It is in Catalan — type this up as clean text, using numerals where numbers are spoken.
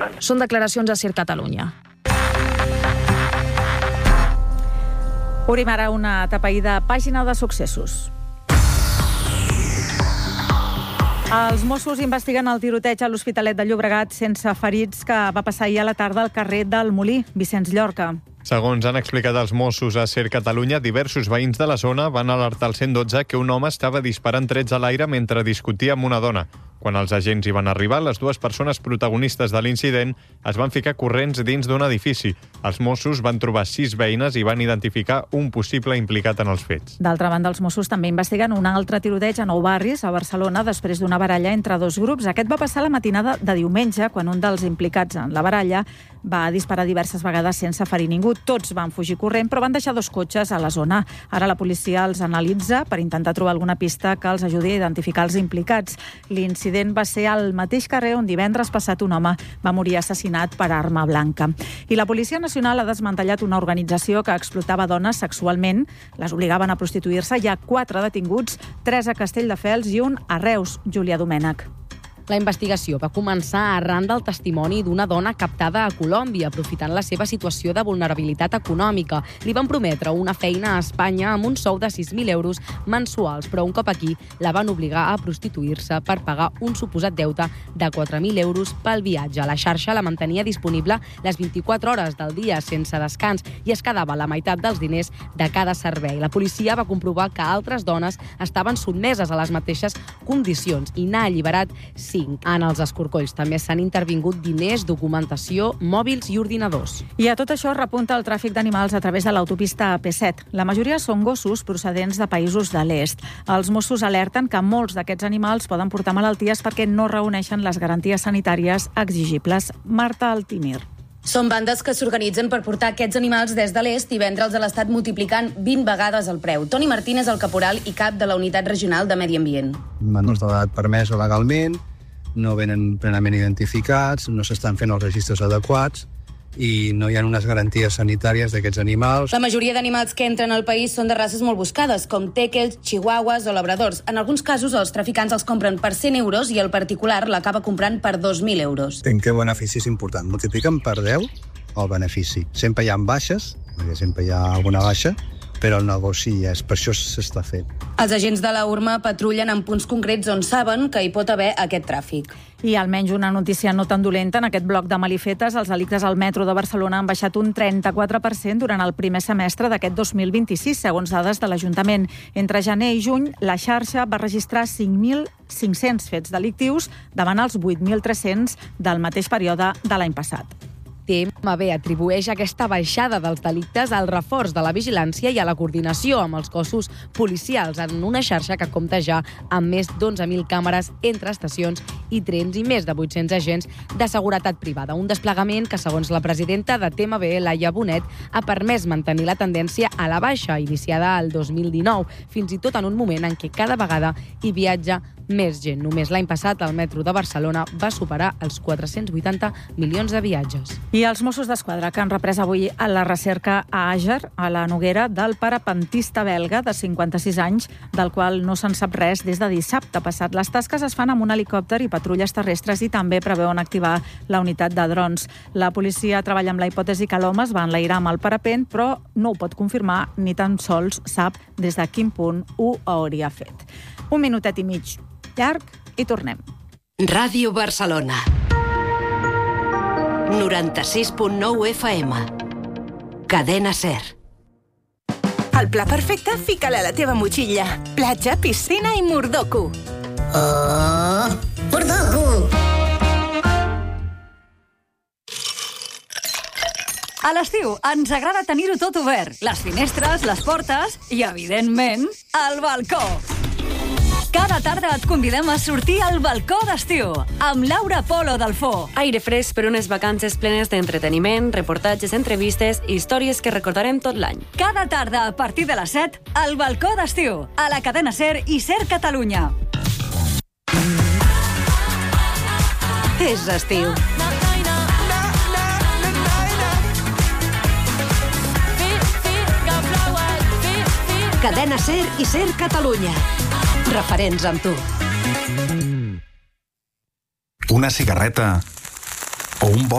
Són declaracions a Ser Catalunya. Obrim ara una atapeïda pàgina de successos. Els Mossos investiguen el tiroteig a l'Hospitalet de Llobregat sense ferits que va passar ahir a la tarda al carrer del Molí. Vicenç Llorca. Segons han explicat els Mossos a Ser Catalunya, diversos veïns de la zona van alertar al 112 que un home estava disparant trets a l'aire mentre discutia amb una dona. Quan els agents hi van arribar, les dues persones protagonistes de l'incident es van ficar corrents dins d'un edifici. Els Mossos van trobar 6 veïnes i van identificar un possible implicat en els fets. D'altra banda, els Mossos també investiguen un altre tiroteig a Nou Barris, a Barcelona, després d'una baralla entre dos grups. Aquest va passar la matinada de diumenge, quan un dels implicats en la baralla va disparar diverses vegades sense ferir ningú. Tots van fugir corrent, però van deixar 2 cotxes a la zona. Ara la policia els analitza per intentar trobar alguna pista que els ajudi a identificar els implicats. L'incident va ser al mateix carrer on divendres passat un home va morir assassinat per arma blanca. I la Policia Nacional ha desmantellat una organització que explotava dones sexualment, les obligaven a prostituir-se. Hi ha 4 detinguts, 3 a Castelldefels i un a Reus. Júlia Domènech. La investigació va començar arran del testimoni d'una dona captada a Colòmbia, aprofitant la seva situació de vulnerabilitat econòmica. Li van prometre una feina a Espanya amb un sou de 6.000 euros mensuals, però un cop aquí la van obligar a prostituir-se per pagar un suposat deute de 4.000 euros pel viatge. La xarxa la mantenia disponible les 24 hores del dia sense descans i es quedava la meitat dels diners de cada servei. La policia va comprovar que altres dones estaven sotmeses a les mateixes condicions i n'ha alliberat 5. En els escorcolls també s'han intervingut diners, documentació, mòbils i ordinadors. I a tot això repunta el tràfic d'animals a través de l'autopista AP7. La majoria són gossos procedents de països de l'est. Els Mossos alerten que molts d'aquests animals poden portar malalties perquè no reuneixen les garanties sanitàries exigibles. Marta Altimir. Són bandes que s'organitzen per portar aquests animals des de l'est i vendre'ls a l'estat multiplicant 20 vegades el preu. Toni Martín és el caporal i cap de la Unitat Regional de Medi Ambient. Menors d'edat permesa legalment, no venen plenament identificats, no s'estan fent els registres adequats i no hi ha unes garanties sanitàries d'aquests animals. La majoria d'animals que entren al país són de races molt buscades, com teckels, chihuahuas o labradors. En alguns casos, els traficants els compren per 100 euros i el particular l'acaba comprant per 2.000 euros. En què benefici és important? Multipliquen per 10 el benefici. Sempre hi ha baixes, perquè sempre hi ha alguna baixa, però el negoci és, per això s'està fent. Els agents de la URMA patrullen en punts concrets on saben que hi pot haver aquest tràfic. I almenys una notícia no tan dolenta. En aquest bloc de malifetes, els delictes al metro de Barcelona han baixat un 34% durant el primer semestre d'aquest 2026, segons dades de l'Ajuntament. Entre gener i juny, la xarxa va registrar 5.500 fets delictius davant els 8.300 del mateix període de l'any passat. TMB atribueix aquesta baixada dels delictes al reforç de la vigilància i a la coordinació amb els cossos policials en una xarxa que compta ja amb més d'11.000 càmeres entre estacions i trens i més de 800 agents de seguretat privada. Un desplegament que, segons la presidenta de TMB, Laia Bonet, ha permès mantenir la tendència a la baixa, iniciada al 2019, fins i tot en un moment en què cada vegada hi viatja més gent. Només l'any passat el metro de Barcelona va superar els 480 milions de viatges. I els Mossos d'Esquadra, que han reprès avui a la recerca a Àger, a la Noguera, del parapentista belga de 56 anys, del qual no se'n sap res des de dissabte passat. Les tasques es fan amb un helicòpter i patrulles terrestres i també preveuen activar la unitat de drons. La policia treballa amb la hipòtesi que l'home es va enlairar amb el parapent, però no ho pot confirmar ni tan sols sap des de quin punt ho hauria fet. Un minutet i mig llarg i tornem. Ràdio Barcelona 96.9 FM. Cadena SER. El pla perfecte, fica-la a la teva motxilla. Platja, piscina i mordoku. Oh, mordoku! A l'estiu ens agrada tenir-ho tot obert. Les finestres, les portes i, evidentment, el balcó. Cada tarda et convidem a sortir al balcó d'estiu amb Laura Polo del Fo. Aire fresc per unes vacances plenes d'entreteniment, reportatges, entrevistes i històries que recordarem tot l'any. Cada tarda a partir de les 7 al balcó d'estiu, a la cadena SER i SER Catalunya. És estiu. Cadena SER i SER Catalunya. Referents amb tu. Una cigarreta o un